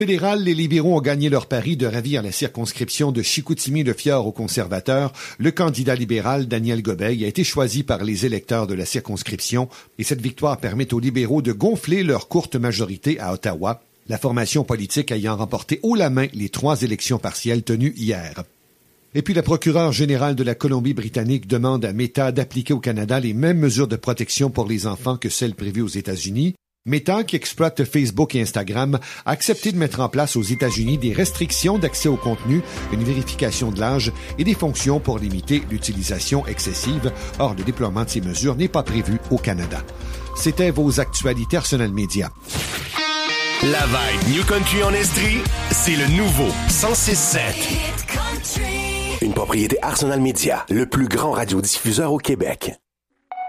Fédéral, les libéraux ont gagné leur pari de ravir la circonscription de Chicoutimi-Le-Fjord aux conservateurs. Le candidat libéral, Daniel Gobeil, a été choisi par les électeurs de la circonscription et cette victoire permet aux libéraux de gonfler leur courte majorité à Ottawa, la formation politique ayant remporté haut la main les 3 élections partielles tenues hier. Et puis la procureure générale de la Colombie-Britannique demande à Meta d'appliquer au Canada les mêmes mesures de protection pour les enfants que celles prévues aux États-Unis. Meta, qui exploite Facebook et Instagram, a accepté de mettre en place aux États-Unis des restrictions d'accès au contenu, une vérification de l'âge et des fonctions pour limiter l'utilisation excessive. Or, le déploiement de ces mesures n'est pas prévu au Canada. C'était vos actualités Arsenal Media. La vibe New Country en Estrie, c'est le nouveau 106.7. Une propriété Arsenal Media, le plus grand radiodiffuseur au Québec.